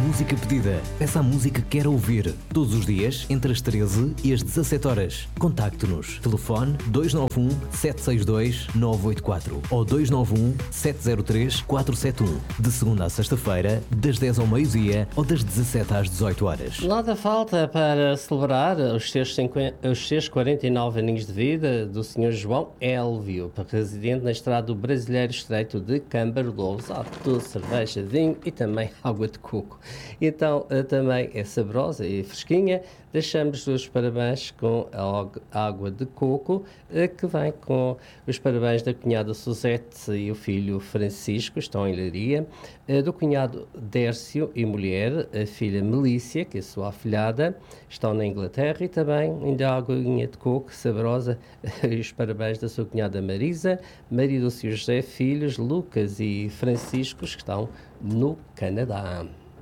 música pedida. Peça a música que quer ouvir. Todos os dias, entre as 13 e as 17 horas. Contacte-nos. Telefone 291 762 984 ou 291 703 471. De segunda à sexta-feira, das 10 ao meio-dia ou das 17 às 18 horas. Nada falta para celebrar os seus 49 aninhos de vida do Sr. João Elvio, residente na estrada do Brasileiro Estreito de Câmara Lousa, de cerveja, vinho e também água de coco. Então, também é saborosa e fresquinha. Deixamos os parabéns com a água de coco, que vem com os parabéns da cunhada Suzete e o filho Francisco, estão em Leiria, do cunhado Dércio e mulher, a filha Melícia, que é a sua afilhada, estão na Inglaterra, e também ainda a aguinha de coco saborosa, e os parabéns da sua cunhada Marisa, marido do Sr. José, filhos Lucas e Francisco, que estão no Canadá.